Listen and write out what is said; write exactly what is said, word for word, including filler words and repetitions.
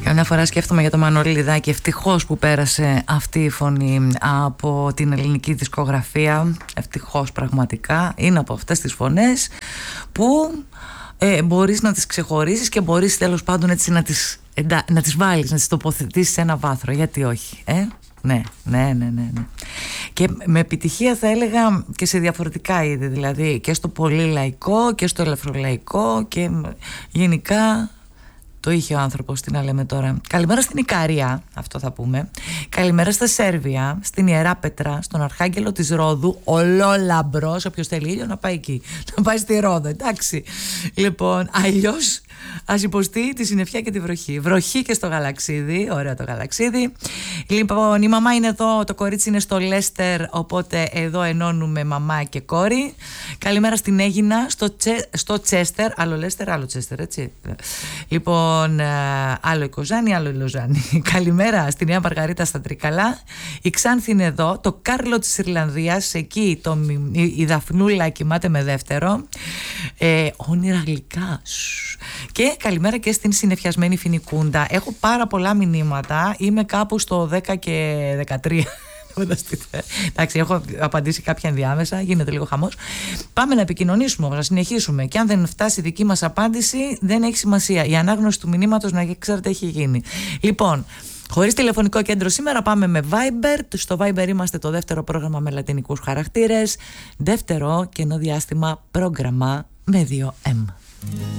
Καμιά φορά σκέφτομαι για το Μανώλη Λιδάκη. Ευτυχώς που πέρασε αυτή η φωνή από την ελληνική δισκογραφία. Ευτυχώς πραγματικά. Είναι από αυτές τις φωνές που ε, μπορείς να τις ξεχωρίσεις και μπορείς τέλος πάντων έτσι να τις, εντά, να τις βάλεις, να τις τοποθετήσεις σε ένα βάθρο. Γιατί όχι, ε? Ναι, ναι, ναι, ναι, ναι. Και με επιτυχία θα έλεγα και σε διαφορετικά είδη. Δηλαδή και στο πολύ λαϊκό και στο ελαφρολαϊκό και γενικά. Το είχε ο άνθρωπος, τι να λέμε τώρα. Καλημέρα στην Ικαρία, αυτό θα πούμε. Καλημέρα στα Σέρβια, στην Ιερά Πετρά, στον Αρχάγγελο της Ρόδου. Ολόλαμπρος, όποιος θέλει ήλιο να πάει εκεί. Να πάει στη Ρόδο, εντάξει. Λοιπόν, αλλιώς ας υποστεί τη συννεφιά και τη βροχή. Βροχή και στο Γαλαξίδι, ωραίο το Γαλαξίδι. Λοιπόν, η μαμά είναι εδώ, το κορίτσι είναι στο Λέστερ, οπότε εδώ ενώνουμε μαμά και κόρη. Καλημέρα στην Αίγινα, στο, Τσε, στο Τσέστερ, άλλο Λέστερ, άλλο Τσέστερ, έτσι. Λοιπόν, άλλο η Κοζάνη, άλλο η Λοζάνη. Καλημέρα στη Νέα Μαργαρίτα στα Τρίκαλα. Η Ξάνθη είναι εδώ, το Κάρλο της Ιρλανδίας, εκεί το, η, η Δαφνούλα κοιμάται με δεύτερο. Ε, όνειρα γλυκά. Και καλημέρα και στην συννεφιασμένη Φινικούντα. Έχω πάρα πολλά μηνύματα. Είμαι κάπου στο δέκα και δεκατρία. Εντάξει, έχω απαντήσει κάποια ενδιάμεσα. Γίνεται λίγο χαμός. Πάμε να επικοινωνήσουμε όμως, να συνεχίσουμε. Και αν δεν φτάσει η δική μας απάντηση, δεν έχει σημασία. Η ανάγνωση του μηνύματος, να ξέρετε, έχει γίνει. Λοιπόν, χωρίς τηλεφωνικό κέντρο σήμερα, πάμε με Viber. Στο Viber είμαστε το δεύτερο πρόγραμμα με λατινικούς χαρακτήρες. Δεύτερο κενό διάστημα πρόγραμμα με δύο εμ.